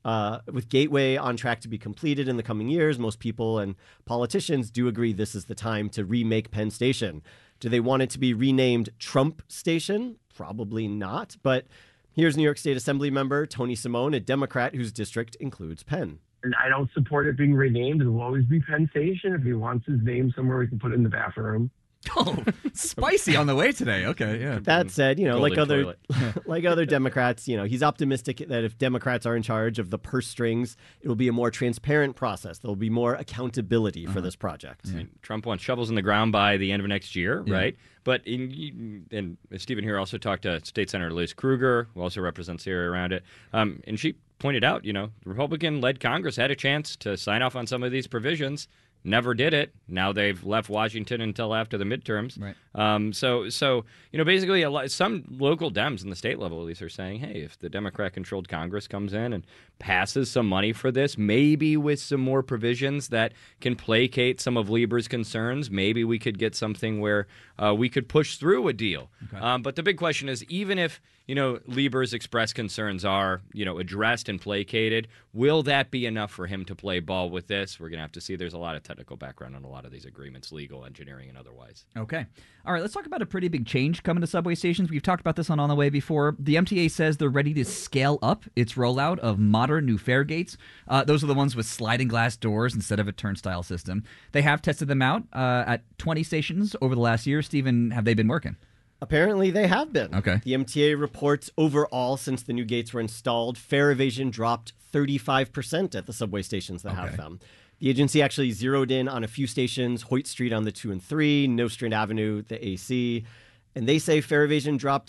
With Gateway on track to be completed in the coming years, most people and politicians do agree this is the time to remake Penn Station. Do they want it to be renamed Trump Station? Probably not. But here's New York State Assembly member Tony Simone, a Democrat whose district includes Penn. And I don't support it being renamed. It will always be Penn Station. If he wants his name somewhere, we can put it in the bathroom. Oh, spicy on the way today. Okay, yeah. That said, like toilet. other Democrats, he's optimistic that if Democrats are in charge of the purse strings, it will be a more transparent process. There will be more accountability for this project. I mean, Trump wants shovels in the ground by the end of next year, right? But and Stephen here also talked to State Senator Liz Krueger, who also represents the area around it, and she pointed out, the Republican-led Congress had a chance to sign off on some of these provisions. Never did it. Now they've left Washington until after the midterms. Right. So basically, some local Dems in the state level at least are saying, hey, if the Democrat-controlled Congress comes in and passes some money for this, maybe with some more provisions that can placate some of Lieber's concerns, maybe we could get something where we could push through a deal. Okay. But the big question is, even if Lieber's expressed concerns are addressed and placated, will that be enough for him to play ball with this? We're going to have to see. There's a lot of technical background on a lot of these agreements, legal, engineering, and otherwise. Okay. All right, let's talk about a pretty big change coming to subway stations. We've talked about this on the Way before. The MTA says they're ready to scale up its rollout of modern new fare gates. Those are the ones with sliding glass doors instead of a turnstile system. They have tested them out at 20 stations over the last year. Stephen, have they been working? Apparently they have been. Okay. The MTA reports overall, since the new gates were installed, fare evasion dropped 35% at the subway stations that have them. The agency actually zeroed in on a few stations, Hoyt Street on the 2 and 3, Nostrand Avenue, the AC, and they say fare evasion dropped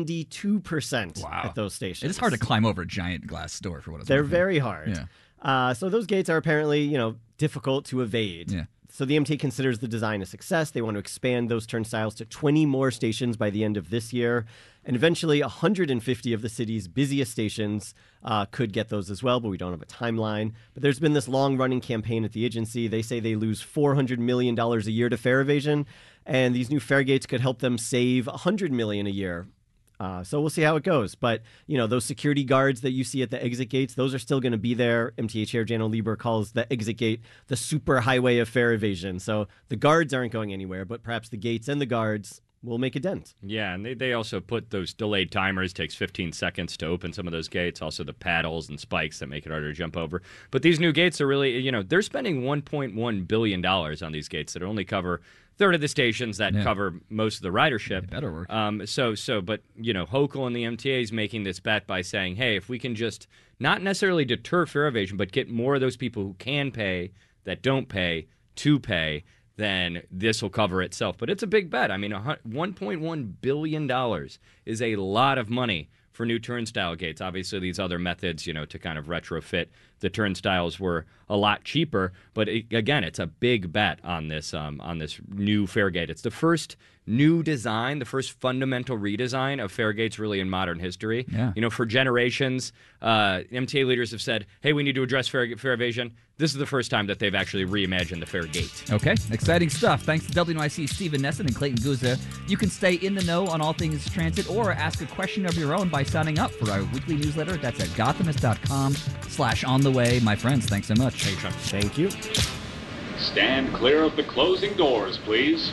72% at those stations. It's hard to climb over a giant glass door for what it's They're worth. very hard. Yeah. So those gates are apparently, difficult to evade. Yeah. So the MTA considers the design a success. They want to expand those turnstiles to 20 more stations by the end of this year. And eventually 150 of the city's busiest stations could get those as well, but we don't have a timeline. But there's been this long-running campaign at the agency. They say they lose $400 million a year to fare evasion, and these new fare gates could help them save $100 million a year. So we'll see how it goes. But, those security guards that you see at the exit gates, those are still going to be there. MTA Chair Janno Lieber calls the exit gate the super highway of fare evasion. So the guards aren't going anywhere, but perhaps the gates and the guards will make a dent. Yeah, and they also put those delayed timers. Takes 15 seconds to open some of those gates. Also the paddles and spikes that make it harder to jump over. But these new gates are really, they're spending $1.1 billion on these gates that only cover third of the stations that cover most of the ridership. It better work. But Hochul and the MTA is making this bet by saying, hey, if we can just not necessarily deter fare evasion, but get more of those people who can pay that don't pay to pay, then this will cover itself. But it's a big bet. I mean, $1.1 billion is a lot of money for new turnstile gates. Obviously, these other methods, to kind of retrofit the turnstiles were a lot cheaper. But again, it's a big bet on this new fare gate. It's the first new design, the first fundamental redesign of fare gates really in modern history. Yeah. For generations, MTA leaders have said, hey, we need to address fare evasion. This is the first time that they've actually reimagined the fare gate. Okay, exciting stuff. Thanks to WNYC's Stephen Nesson and Clayton Guzza. You can stay in the know on all things transit or ask a question of your own by signing up for our weekly newsletter. That's at gothamist.com/ontheway. My friends, thanks so much. Thanks, Sean. Thank you. Stand clear of the closing doors, please.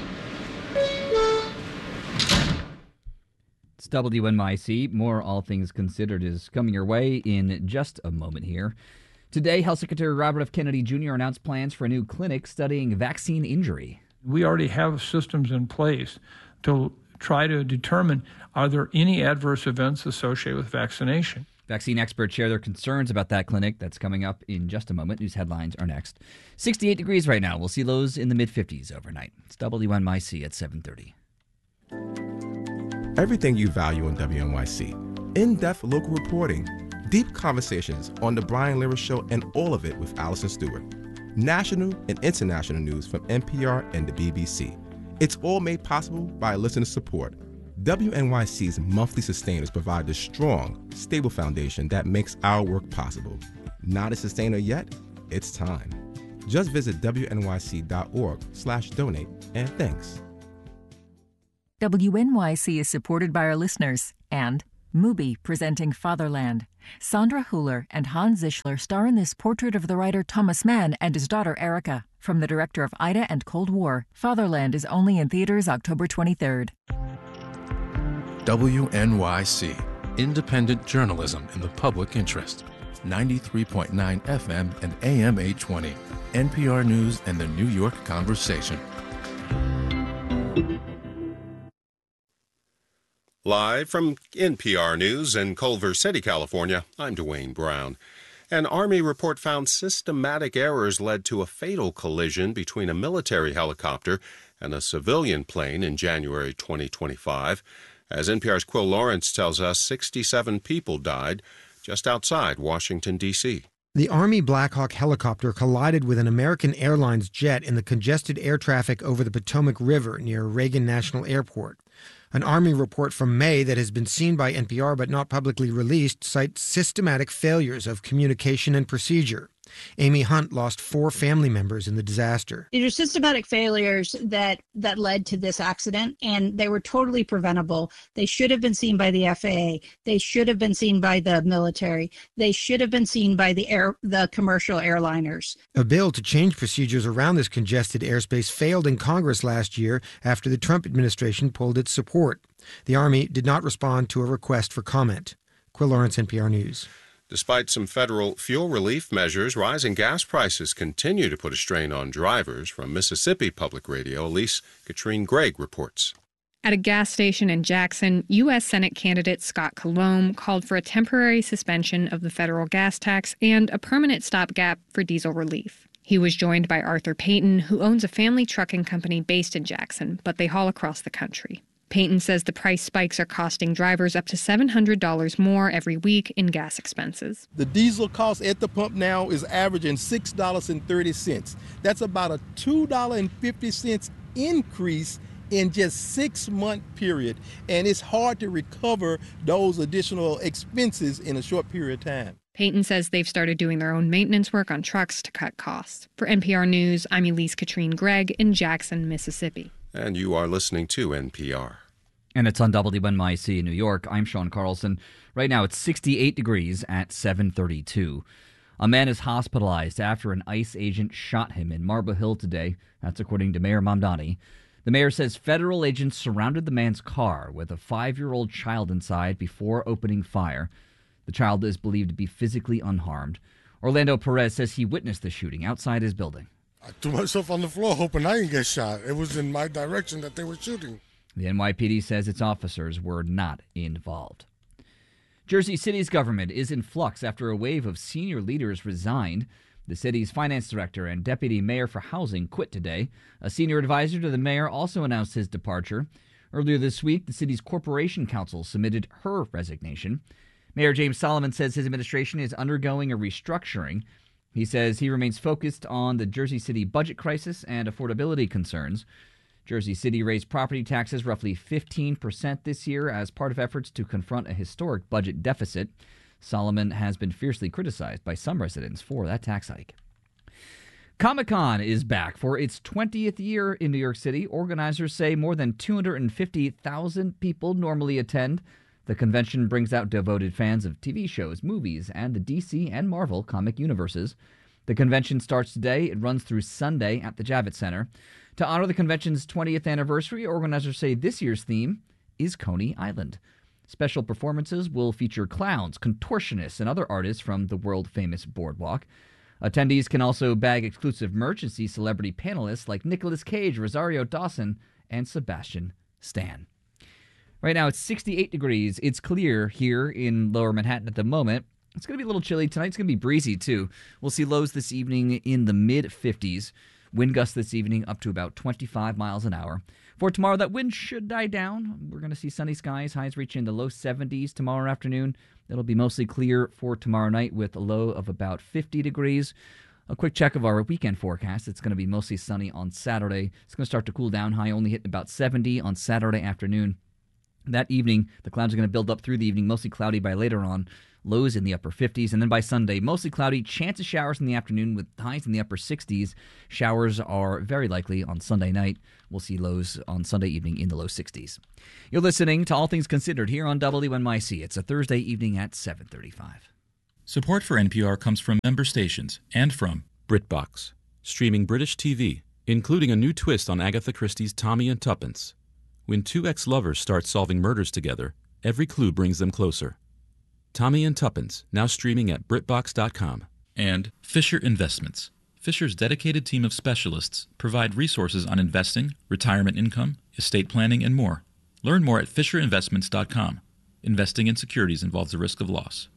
It's WNYC. More All Things Considered is coming your way in just a moment here. Today, Health Secretary Robert F. Kennedy Jr. announced plans for a new clinic studying vaccine injury. We already have systems in place to try to determine, are there any adverse events associated with vaccination? Vaccine experts share their concerns about that clinic. That's coming up in just a moment. News headlines are next. 68 degrees right now. We'll see lows in the mid-50s overnight. It's WNYC at 7:30. Everything you value on WNYC. In-depth local reporting, deep conversations on The Brian Lehrer Show, and all of it with Allison Stewart. National and international news from NPR and the BBC. It's all made possible by listener support. WNYC's monthly sustainers provide the strong, stable foundation that makes our work possible. Not a sustainer yet? It's time. Just visit wnyc.org/donate, and thanks. WNYC is supported by our listeners and Mubi presenting Fatherland. Sandra Huller and Hans Zischler star in this portrait of the writer Thomas Mann and his daughter Erica. From the director of Ida and Cold War, Fatherland is only in theaters October 23rd. WNYC, independent journalism in the public interest. 93.9 FM and AM 820. NPR News and the New York Conversation. Live from NPR News in Culver City, California, I'm Dwayne Brown. An Army report found systematic errors led to a fatal collision between a military helicopter and a civilian plane in January 2025. As NPR's Quill Lawrence tells us, 67 people died just outside Washington, D.C. The Army Black Hawk helicopter collided with an American Airlines jet in the congested air traffic over the Potomac River near Reagan National Airport. An Army report from May that has been seen by NPR but not publicly released cites systematic failures of communication and procedure. Amy Hunt lost 4 family members in the disaster. These are systematic failures that led to this accident, and they were totally preventable. They should have been seen by the FAA. They should have been seen by the military. They should have been seen by the commercial airliners. A bill to change procedures around this congested airspace failed in Congress last year after the Trump administration pulled its support. The Army did not respond to a request for comment. Quill Lawrence, NPR News. Despite some federal fuel relief measures, rising gas prices continue to put a strain on drivers. From Mississippi Public Radio, Elise Katrine Gregg reports. At a gas station in Jackson, U.S. Senate candidate Scott Colomb called for a temporary suspension of the federal gas tax and a permanent stopgap for diesel relief. He was joined by Arthur Payton, who owns a family trucking company based in Jackson, but they haul across the country. Payton says the price spikes are costing drivers up to $700 more every week in gas expenses. The diesel cost at the pump now is averaging $6.30. That's about a $2.50 increase in just 6-month period. And it's hard to recover those additional expenses in a short period of time. Payton says they've started doing their own maintenance work on trucks to cut costs. For NPR News, I'm Elise Katrine Gregg in Jackson, Mississippi. And you are listening to NPR. And it's on WNYC in New York. I'm Sean Carlson. Right now it's 68 degrees at 7:32. A man is hospitalized after an ICE agent shot him in Marble Hill today. That's according to Mayor Mamdani. The mayor says federal agents surrounded the man's car with a 5-year-old child inside before opening fire. The child is believed to be physically unharmed. Orlando Perez says he witnessed the shooting outside his building. I threw myself on the floor hoping I didn't get shot. It was in my direction that they were shooting. The NYPD says its officers were not involved. Jersey City's government is in flux after a wave of senior leaders resigned. The city's finance director and deputy mayor for housing quit today. A senior advisor to the mayor also announced his departure. Earlier this week, the city's corporation council submitted her resignation. Mayor James Solomon says his administration is undergoing a restructuring. He says he remains focused on the Jersey City budget crisis and affordability concerns. Jersey City raised property taxes roughly 15% this year as part of efforts to confront a historic budget deficit. Solomon has been fiercely criticized by some residents for that tax hike. Comic-Con is back for its 20th year in New York City. Organizers say more than 250,000 people normally attend. The convention brings out devoted fans of TV shows, movies, and the DC and Marvel comic universes. The convention starts today. It runs through Sunday at the Javits Center. To honor the convention's 20th anniversary, organizers say this year's theme is Coney Island. Special performances will feature clowns, contortionists, and other artists from the world-famous boardwalk. Attendees can also bag exclusive merch and see celebrity panelists like Nicolas Cage, Rosario Dawson, and Sebastian Stan. Right now, it's 68 degrees. It's clear here in Lower Manhattan at the moment. It's going to be a little chilly. Tonight's going to be breezy, too. We'll see lows this evening in the mid-50s. Wind gusts this evening up to about 25 miles an hour. For tomorrow, that wind should die down. We're going to see sunny skies, highs reaching the low 70s tomorrow afternoon. It'll be mostly clear for tomorrow night with a low of about 50 degrees. A quick check of our weekend forecast. It's going to be mostly sunny on Saturday. It's going to start to cool down. High only hitting about 70 on Saturday afternoon. That evening, the clouds are going to build up through the evening, mostly cloudy by later on. lows in the upper 50s. And then by Sunday, mostly cloudy, chance of showers in the afternoon with highs in the upper 60s. Showers are very likely on Sunday night. We'll see lows on Sunday evening in the low 60s. You're listening to All Things Considered here on WNYC. It's a Thursday evening at 7:35. Support for NPR comes from member stations and from BritBox, streaming British TV, including a new twist on Agatha Christie's Tommy and Tuppence. When two ex-lovers start solving murders together, every clue brings them closer. Tommy and Tuppence, now streaming at BritBox.com. And Fisher Investments. Fisher's dedicated team of specialists provide resources on investing, retirement income, estate planning, and more. Learn more at FisherInvestments.com. Investing in securities involves the risk of loss.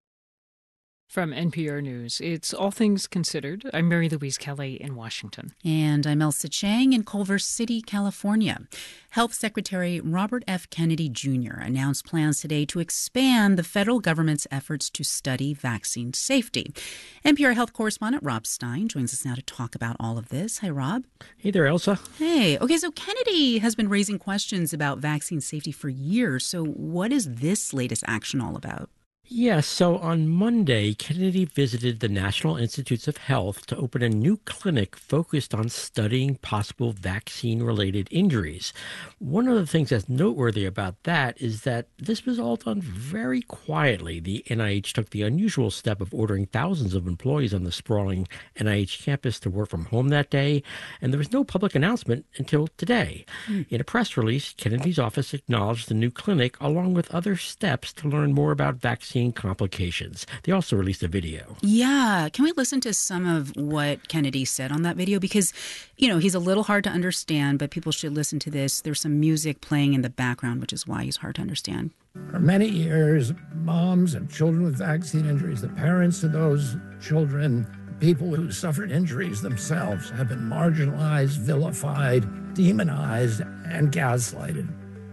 From NPR News, it's All Things Considered. I'm Mary Louise Kelly in Washington. And I'm Elsa Chang in Culver City, California. Health Secretary Robert F. Kennedy Jr. announced plans today to expand the federal government's efforts to study vaccine safety. NPR health correspondent Rob Stein joins us now to talk about all of this. Hi, Rob. Hey there, Elsa. Hey. Okay, so Kennedy has been raising questions about vaccine safety for years. So what is this latest action all about? Yes, so on Monday, Kennedy visited the National Institutes of Health to open a new clinic focused on studying possible vaccine-related injuries. One of the things that's noteworthy about that is that this was all done very quietly. The NIH took the unusual step of ordering thousands of employees on the sprawling NIH campus to work from home that day, and there was no public announcement until today. In a press release, Kennedy's office acknowledged the new clinic along with other steps to learn more about vaccine complications. They also released a video. Yeah. Can we listen to some of what Kennedy said on that video? Because, you know, he's a little hard to understand, but people should listen to this. There's some music playing in the background, which is why he's hard to understand. For many years, moms and children with vaccine injuries, the parents of those children, people who suffered injuries themselves, have been marginalized, vilified, demonized, and gaslighted.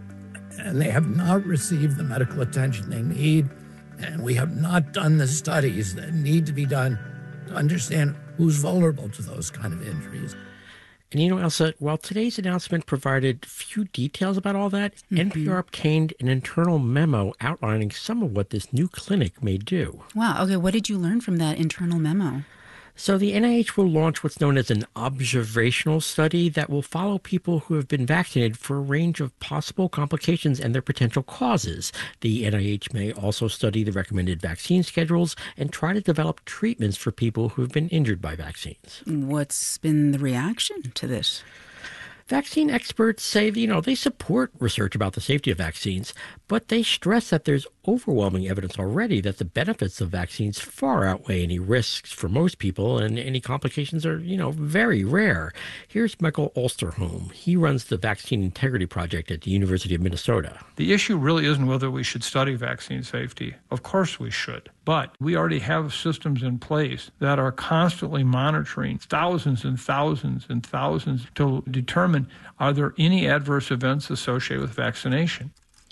And they have not received the medical attention they need. And we have not done the studies that need to be done to understand who's vulnerable to those kind of injuries. And you know, Elsa, while today's announcement provided few details about all that, NPR obtained an internal memo outlining some of what this new clinic may do. Wow. Okay, what did you learn from that internal memo? So the NIH will launch what's known as an observational study that will follow people who have been vaccinated for a range of possible complications and their potential causes. The NIH may also study the recommended vaccine schedules and try to develop treatments for people who have been injured by vaccines. What's been the reaction to this? Vaccine experts say, they support research about the safety of vaccines, but they stress that there's overwhelming evidence already that the benefits of vaccines far outweigh any risks for most people, and any complications are, very rare. Here's Michael Osterholm. He runs the Vaccine Integrity Project at the University of Minnesota. The issue really isn't whether we should study vaccine safety. Of course we should. But we already have systems in place that are constantly monitoring thousands and thousands and thousands to determine, are there any adverse events associated with vaccination?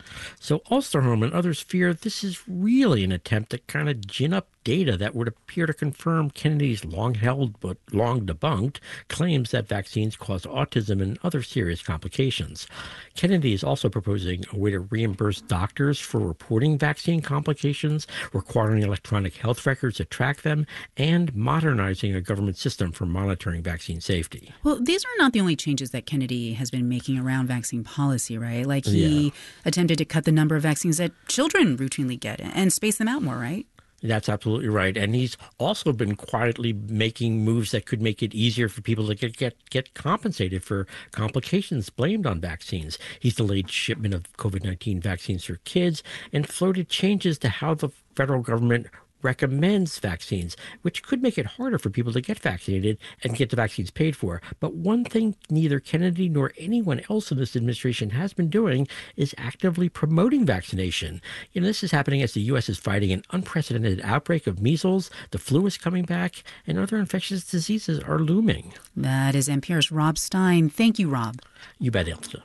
So Osterholm and others fear this is really an attempt to kind of gin up data that would appear to confirm Kennedy's long-held but long-debunked claims that vaccines cause autism and other serious complications. Kennedy is also proposing a way to reimburse doctors for reporting vaccine complications, requiring electronic health records to track them, and modernizing a government system for monitoring vaccine safety. Well, these are not the only changes that Kennedy has been making around vaccine policy, right? Like he attempted to cut the number of vaccines that children routinely get and space them out more, right? That's absolutely right. And he's also been quietly making moves that could make it easier for people to get compensated for complications blamed on vaccines. He's delayed shipment of COVID-19 vaccines for kids and floated changes to how the federal government recommends vaccines, which could make it harder for people to get vaccinated and get the vaccines paid for. But one thing neither Kennedy nor anyone else in this administration has been doing is actively promoting vaccination. This is happening as the U.S. is fighting an unprecedented outbreak of measles, the flu is coming back, and other infectious diseases are looming. That is NPR's Rob Stein. Thank you, Rob. You bet, Elsa.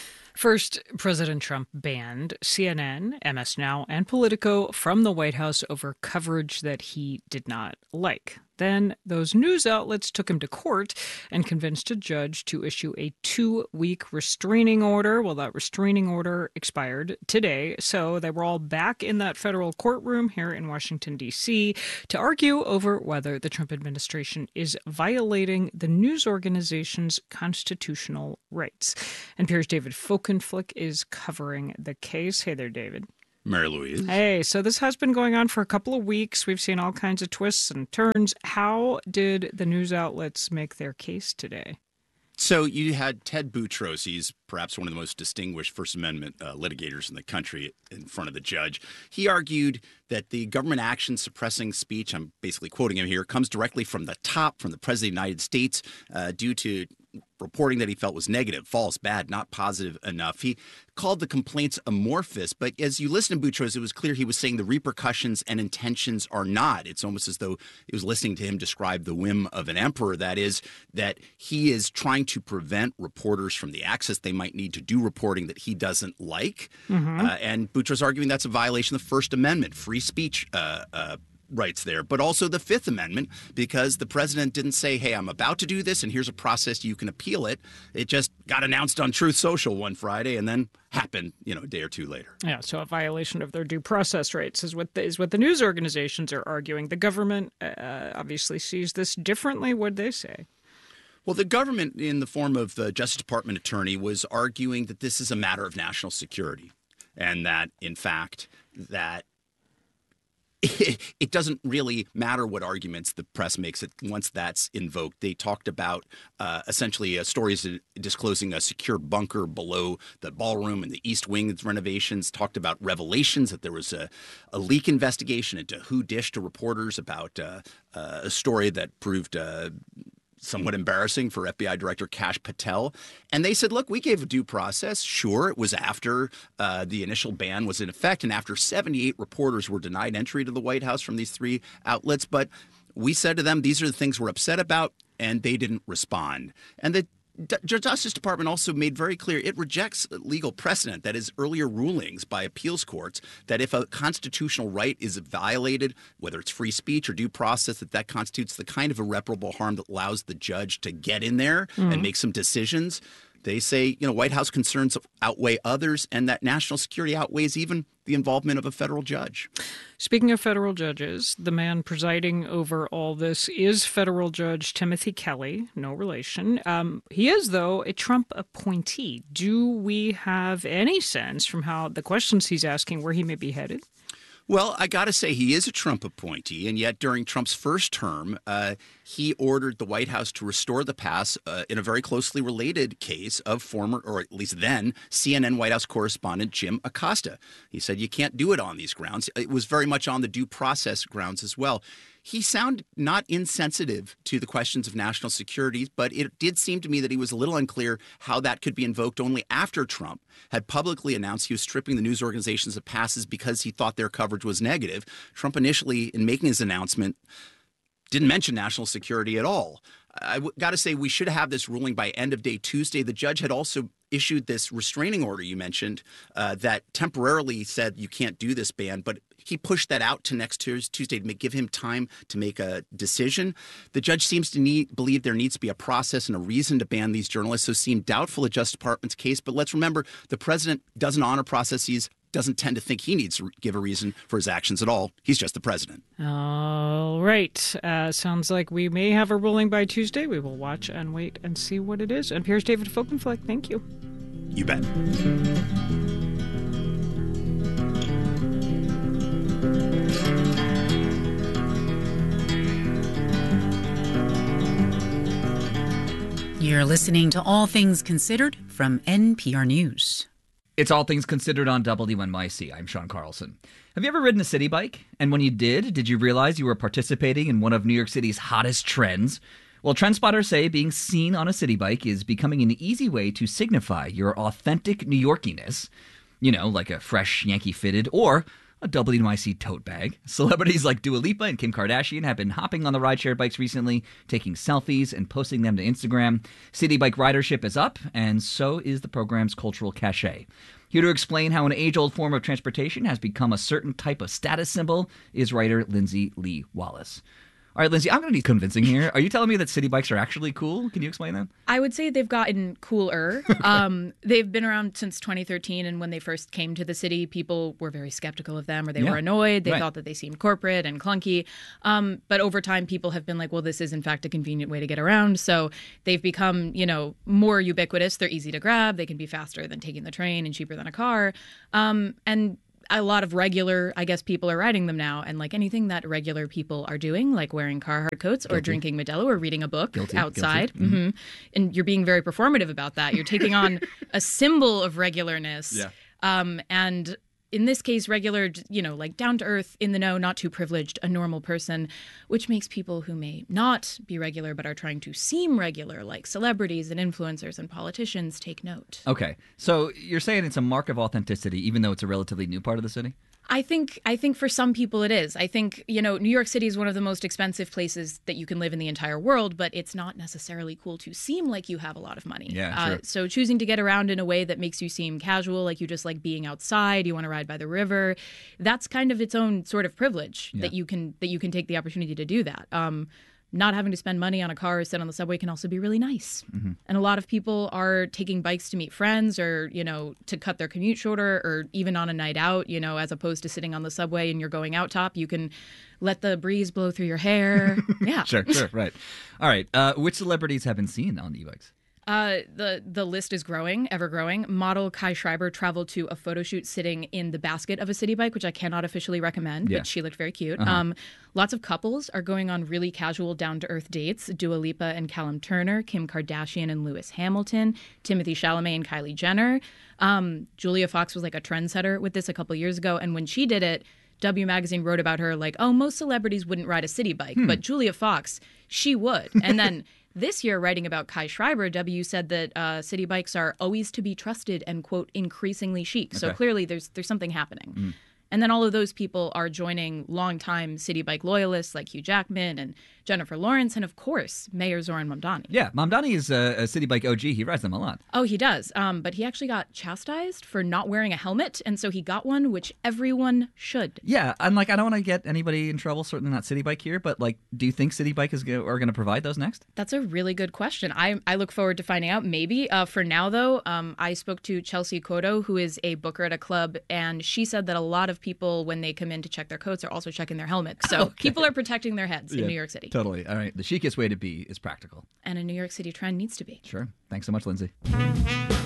First, President Trump banned CNN, MS Now, and Politico from the White House over coverage that he did not like. Then those news outlets took him to court and convinced a judge to issue a 2-week restraining order. Well, that restraining order expired today, so they were all back in that federal courtroom here in Washington, D.C. to argue over whether the Trump administration is violating the news organization's constitutional rights. NPR's David Folkenflik is covering the case. Hey there, David. Mary Louise. Hey, so this has been going on for a couple of weeks. We've seen all kinds of twists and turns. How did the news outlets make their case today? So you had Ted Boutros. He's perhaps one of the most distinguished First Amendment litigators in the country in front of the judge. He argued that the government action suppressing speech, I'm basically quoting him here, comes directly from the top, from the President of the United States, due to reporting that he felt was negative, false, bad, not positive enough. He called the complaints amorphous, but as you listen to Boutros, it was clear he was saying the repercussions and intentions are not. It's almost as though it was listening to him describe the whim of an emperor, that is, that he is trying to prevent reporters from the access they might need to do reporting that he doesn't like. And Boutros arguing that's a violation of the First Amendment, free speech rights there, but also the Fifth Amendment, because the president didn't say, hey, I'm about to do this and here's a process you can appeal it. It just got announced on Truth Social one Friday and then happened, a day or two later. Yeah, so a violation of their due process rights is what the news organizations are arguing. The government obviously sees this differently. What'd they say? Well, the government, in the form of the Justice Department attorney, was arguing that this is a matter of national security and that, in fact, that it doesn't really matter what arguments the press makes it once that's invoked. They talked about essentially stories disclosing a secure bunker below the ballroom and the East Wing renovations, talked about revelations that there was a leak investigation into who dished to reporters about a story that proved somewhat embarrassing for FBI Director Kash Patel. And they said, look, we gave a due process. Sure, it was after the initial ban was in effect and after 78 reporters were denied entry to the White House from these 3 outlets. But we said to them, these are the things we're upset about, and they didn't respond. And the Justice Department also made very clear it rejects legal precedent, that is, earlier rulings by appeals courts, that if a constitutional right is violated, whether it's free speech or due process, that constitutes the kind of irreparable harm that allows the judge to get in there and make some decisions. They say, White House concerns outweigh others and that national security outweighs even the involvement of a federal judge. Speaking of federal judges, the man presiding over all this is federal Judge Timothy Kelly, no relation. He is, though, a Trump appointee. Do we have any sense from how the questions he's asking where he may be headed? Well, I got to say, he is a Trump appointee, and yet during Trump's first term, he ordered the White House to restore the pass in a very closely related case of former, or at least then, CNN White House correspondent Jim Acosta. He said you can't do it on these grounds. It was very much on the due process grounds as well. He sounded not insensitive to the questions of national security, but it did seem to me that he was a little unclear how that could be invoked only after Trump had publicly announced he was stripping the news organizations of passes because he thought their coverage was negative. Trump initially, in making his announcement, didn't mention national security at all. I got to say, we should have this ruling by end of day Tuesday. The judge had also issued this restraining order you mentioned that temporarily said you can't do this ban, but he pushed that out to next Tuesday to give him time to make a decision. The judge seems to believe there needs to be a process and a reason to ban these journalists, so seemed doubtful of Justice Department's case. But let's remember, the president doesn't honor processes, doesn't tend to think he needs to give a reason for his actions at all. He's just the president. All right. Sounds like we may have a ruling by Tuesday. We will watch and wait and see what it is. NPR's David Folkenflik, thank you. You bet. You're listening to All Things Considered from NPR News. It's All Things Considered on WNYC. I'm Sean Carlson. Have you ever ridden a city bike? And when you did you realize you were participating in one of New York City's hottest trends? Well, trend spotters say being seen on a city bike is becoming an easy way to signify your authentic New Yorkiness. Like a fresh Yankee fitted or a WNYC tote bag. Celebrities like Dua Lipa and Kim Kardashian have been hopping on the rideshare bikes recently, taking selfies and posting them to Instagram. City bike ridership is up, and so is the program's cultural cachet. Here to explain how an age-old form of transportation has become a certain type of status symbol is writer Lindsay Lee Wallace. All right, Lindsay, I'm going to need convincing here. Are you telling me that city bikes are actually cool? Can you explain that? I would say they've gotten cooler. They've been around since 2013, and when they first came to the city, people were very skeptical of them, or they were annoyed. They thought that they seemed corporate and clunky. But over time, people have been like, well, this is in fact a convenient way to get around. So they've become, more ubiquitous. They're easy to grab. They can be faster than taking the train and cheaper than a car. And a lot of regular, people are riding them now. And like anything that regular people are doing, like wearing Carhartt coats or drinking Modelo or reading a book outside. Guilty. Mm-hmm. And you're being very performative about that. You're taking on a symbol of regularness. Yeah. And in this case, regular, like down to earth, in the know, not too privileged, a normal person, which makes people who may not be regular but are trying to seem regular, like celebrities and influencers and politicians, take note. Okay. So you're saying it's a mark of authenticity, even though it's a relatively new part of the city? I think for some people it is. I think, New York City is one of the most expensive places that you can live in the entire world, but it's not necessarily cool to seem like you have a lot of money. Yeah, sure. So choosing to get around in a way that makes you seem casual, like you just like being outside, you want to ride by the river, that's kind of its own sort of privilege that you can take the opportunity to do that. Not having to spend money on a car or sit on the subway can also be really nice. Mm-hmm. And a lot of people are taking bikes to meet friends or, to cut their commute shorter or even on a night out, as opposed to sitting on the subway and you're going out top. You can let the breeze blow through your hair. Yeah. Sure, right. All right. Which celebrities have been seen on e-bikes? The list is growing, ever growing. Model Kai Schreiber traveled to a photo shoot sitting in the basket of a city bike, which I cannot officially recommend, but she looked very cute. Lots of couples are going on really casual, down-to-earth dates. Dua Lipa and Callum Turner, Kim Kardashian and Lewis Hamilton, Timothée Chalamet and Kylie Jenner. Julia Fox was like a trendsetter with this a couple years ago, and when she did it, W Magazine wrote about her like, oh, most celebrities wouldn't ride a city bike, but Julia Fox, she would. And then this year, writing about Kai Schreiber, W said that city bikes are always to be trusted and, quote, increasingly chic. So clearly there's something happening. And then all of those people are joining longtime city bike loyalists like Hugh Jackman and Jennifer Lawrence, and of course, Mayor Zoran Mamdani. Yeah, Mamdani is a city bike OG. He rides them a lot. Oh, he does. But he actually got chastised for not wearing a helmet, and so he got one, which everyone should. Yeah, and I don't want to get anybody in trouble, certainly not city bike here, but do you think city bike are going to provide those next? That's a really good question. I look forward to finding out, maybe. For now, though, I spoke to Chelsea Cotto, who is a booker at a club, and she said that a lot of people, when they come in to check their coats, are also checking their helmets. So people are protecting their heads in New York City. Totally. All right. The chicest way to be is practical. And a New York City trend needs to be. Sure. Thanks so much, Lindsay.